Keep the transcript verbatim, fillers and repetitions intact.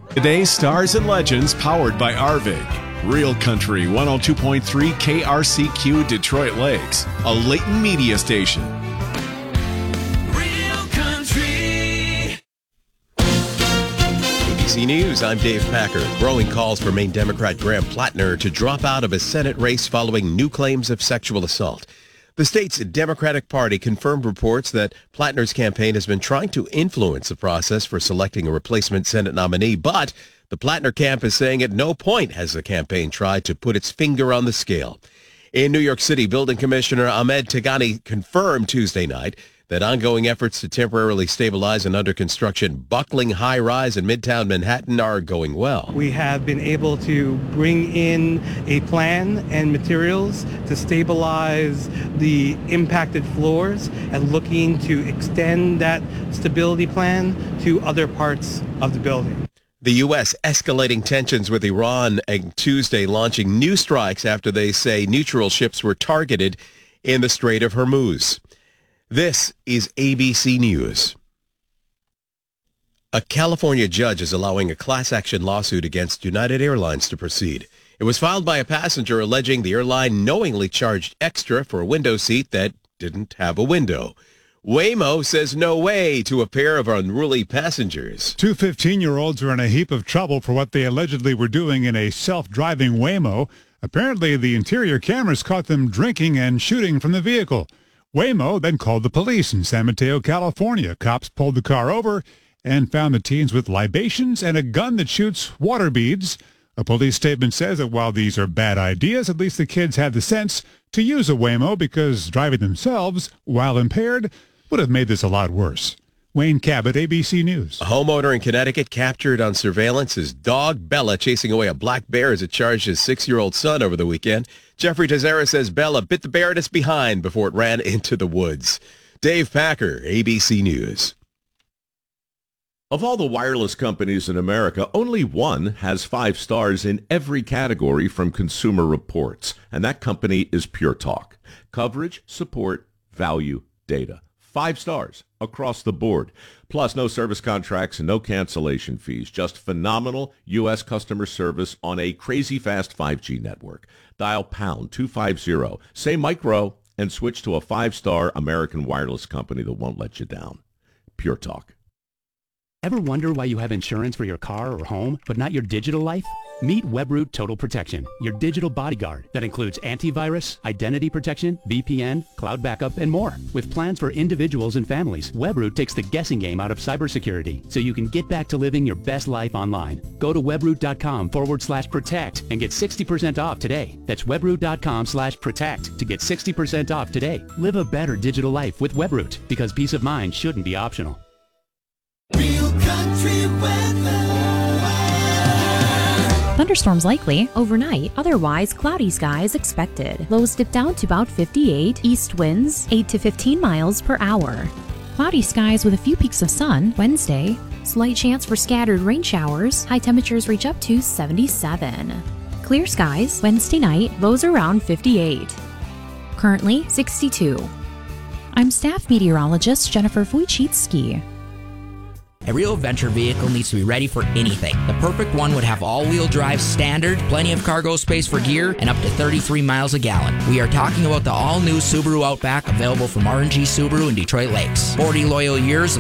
Today's Stars and Legends powered by Arvig. Real Country one oh two point three K R C Q Detroit Lakes, a Leighton media station. Real Country. A B C News, I'm Dave Packer. Growing calls for Maine Democrat Graham Plattner to drop out of a Senate race following new claims of sexual assault. The state's Democratic Party confirmed reports that Plattner's campaign has been trying to influence the process for selecting a replacement Senate nominee, but the Plattner camp is saying at no point has the campaign tried to put its finger on the scale. In New York City, Building Commissioner Ahmed Tagani confirmed Tuesday night that ongoing efforts to temporarily stabilize an under-construction buckling high-rise in Midtown Manhattan are going well. We have been able to bring in a plan and materials to stabilize the impacted floors and looking to extend that stability plan to other parts of the building. The U S escalating tensions with Iran on Tuesday, launching new strikes after they say neutral ships were targeted in the Strait of Hormuz. This is A B C News. A California judge is allowing a class action lawsuit against United Airlines to proceed. It was filed by a passenger alleging the airline knowingly charged extra for a window seat that didn't have a window. Waymo says no way to a pair of unruly passengers. Two fifteen-year-olds are in a heap of trouble for what they allegedly were doing in a self-driving Waymo. Apparently, the interior cameras caught them drinking and shooting from the vehicle. Waymo then called the police in San Mateo, California. Cops pulled the car over and found the teens with libations and a gun that shoots water beads. A police statement says that while these are bad ideas, at least the kids had the sense to use a Waymo because driving themselves while impaired would have made this a lot worse. Wayne Cabot, A B C News. A homeowner in Connecticut captured on surveillance his dog Bella chasing away a black bear as it charged his six-year-old son over the weekend. Jeffrey Tezera says Bella bit the bear at its behind before it ran into the woods. Dave Packer, A B C News. Of all the wireless companies in America, only one has five stars in every category from Consumer Reports, and that company is Pure Talk. Coverage, support, value, data. Five stars across the board. Plus, no service contracts and no cancellation fees. Just phenomenal U S customer service on a crazy fast five G network. Dial pound two fifty, say micro, and switch to a five-star American wireless company that won't let you down. Pure Talk. Ever wonder why you have insurance for your car or home, but not your digital life? Meet Webroot Total Protection, your digital bodyguard that includes antivirus, identity protection, V P N, cloud backup, and more. With plans for individuals and families, Webroot takes the guessing game out of cybersecurity so you can get back to living your best life online. Go to webroot.com forward slash protect and get sixty percent off today. That's webroot.com slash protect to get sixty percent off today. Live a better digital life with Webroot because peace of mind shouldn't be optional. Real Country weather. Thunderstorms likely overnight, otherwise cloudy skies expected. Lows dip down to about fifty-eight, east winds eight to fifteen miles per hour. Cloudy skies with a few peaks of sun Wednesday. Slight chance for scattered rain showers. High temperatures reach up to seventy-seven. Clear skies Wednesday night, lows around fifty-eight. Currently sixty-two. I'm staff meteorologist Jennifer Wojcicki. A real adventure vehicle needs to be ready for anything. The perfect one would have all-wheel drive standard, plenty of cargo space for gear, and up to thirty-three miles a gallon. We are talking about the all-new Subaru Outback, available from R and G Subaru in Detroit Lakes. forty loyal years